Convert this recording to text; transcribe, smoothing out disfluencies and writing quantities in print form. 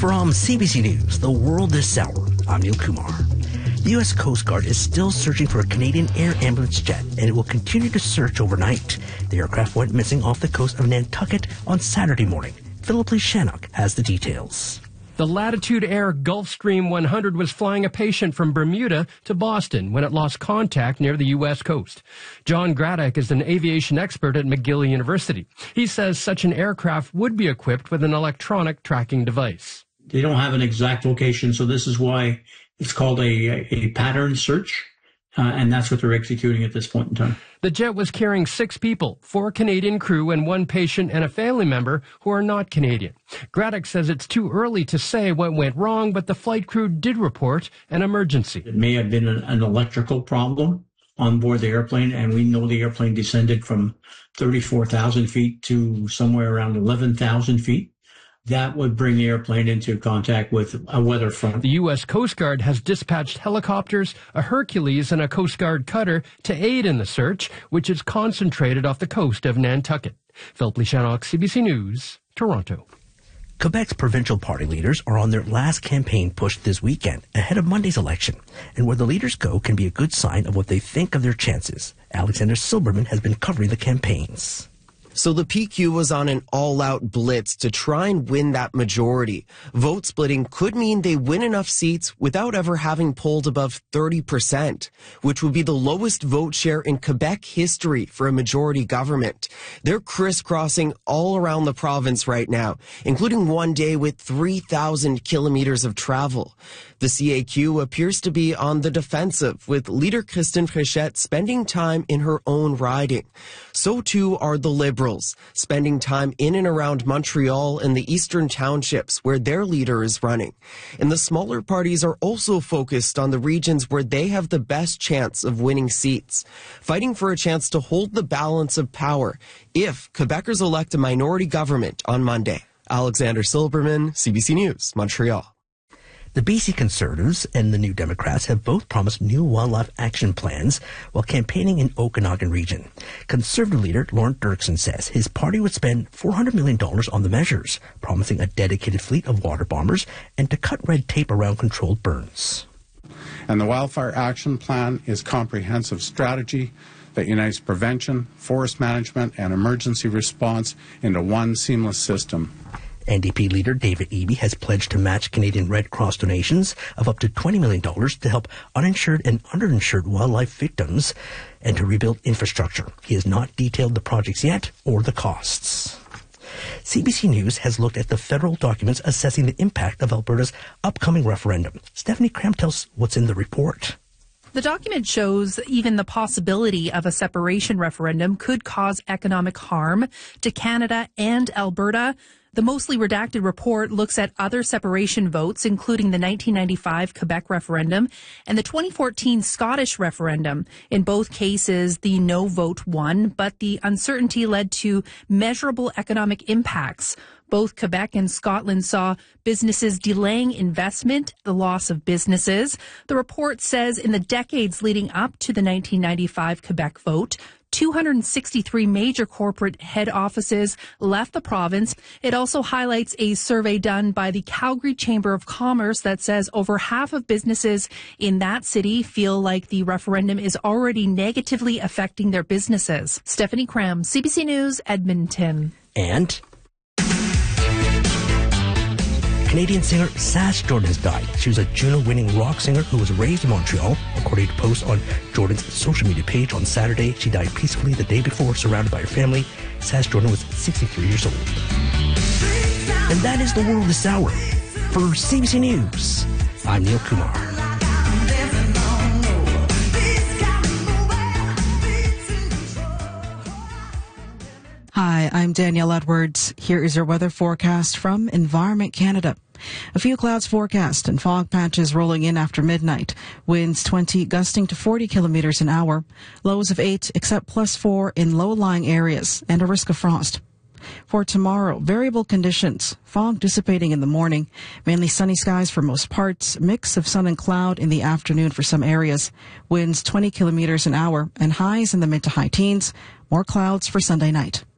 From CBC News, The World This Hour, I'm Neil Kumar. The U.S. Coast Guard is still searching for a Canadian air ambulance jet, and it will continue to search overnight. The aircraft went missing off the coast of Nantucket on Saturday morning. Philip Lee Shannock has the details. The Latitude Air Gulfstream 100 was flying a patient from Bermuda to Boston when it lost contact near the U.S. coast. John Graddick is an aviation expert at McGill University. He says such an aircraft would be equipped with an electronic tracking device. They don't have an exact location, so this is why it's called a pattern search, and that's what they're executing at this point in time. The jet was carrying 6 people, 4 Canadian crew and 1 patient and a family member who are not Canadian. Graddick says it's too early to say what went wrong, but the flight crew did report an emergency. It may have been an electrical problem on board the airplane, and we know the airplane descended from 34,000 feet to somewhere around 11,000 feet. That would bring the airplane into contact with a weather front. The U.S. Coast Guard has dispatched helicopters, a Hercules, and a Coast Guard cutter to aid in the search, which is concentrated off the coast of Nantucket. Philip Lee Shannock, CBC News, Toronto. Quebec's provincial party leaders are on their last campaign push this weekend, ahead of Monday's election. And where the leaders go can be a good sign of what they think of their chances. Alexander Silberman has been covering the campaigns. So the PQ was on an all-out blitz to try and win that majority. Vote splitting could mean they win enough seats without ever having polled above 30%, which would be the lowest vote share in Quebec history for a majority government. They're crisscrossing all around the province right now, including one day with 3,000 kilometers of travel. The CAQ appears to be on the defensive, with leader Christine Fréchette spending time in her own riding. So too are the Liberals, spending time in and around Montreal and the eastern townships where their leader is running. And the smaller parties are also focused on the regions where they have the best chance of winning seats, fighting for a chance to hold the balance of power if Quebecers elect a minority government on Monday. Alexander Silberman, CBC News, Montreal. The BC Conservatives and the New Democrats have both promised new wildlife action plans while campaigning in Okanagan region. Conservative leader Lorne Dirksen says his party would spend $400 million on the measures, promising a dedicated fleet of water bombers and to cut red tape around controlled burns. And the Wildfire Action Plan is a comprehensive strategy that unites prevention, forest management, and emergency response into one seamless system. NDP leader David Eby has pledged to match Canadian Red Cross donations of up to $20 million to help uninsured and underinsured wildlife victims and to rebuild infrastructure. He has not detailed the projects yet or the costs. CBC News has looked at the federal documents assessing the impact of Alberta's upcoming referendum. Stephanie Cram tells what's in the report. The document shows even the possibility of a separation referendum could cause economic harm to Canada and Alberta. The mostly redacted report looks at other separation votes, including the 1995 Quebec referendum and the 2014 Scottish referendum. In both cases, the no vote won, but the uncertainty led to measurable economic impacts. Both Quebec and Scotland saw businesses delaying investment, the loss of businesses. The report says in the decades leading up to the 1995 Quebec vote, 263 major corporate head offices left the province. It also highlights a survey done by the Calgary Chamber of Commerce that says over half of businesses in that city feel like the referendum is already negatively affecting their businesses. Stephanie Cram, CBC News, Edmonton. And Canadian singer Sass Jordan has died. She was a Juno-winning rock singer who was raised in Montreal. According to posts on Jordan's social media page on Saturday, she died peacefully the day before, surrounded by her family. Sass Jordan was 63 years old. And that is the world this hour. For CBC News, I'm Neil Kumar. Hi, I'm Danielle Edwards. Here is your weather forecast from Environment Canada. A few clouds forecast and fog patches rolling in after midnight. Winds 20 gusting to 40 kilometers an hour. Lows of 8 except +4 in low-lying areas and a risk of frost. For tomorrow, variable conditions. Fog dissipating in the morning. Mainly sunny skies for most parts. Mix of sun and cloud in the afternoon for some areas. Winds 20 kilometers an hour and highs in the mid to high teens. More clouds for Sunday night.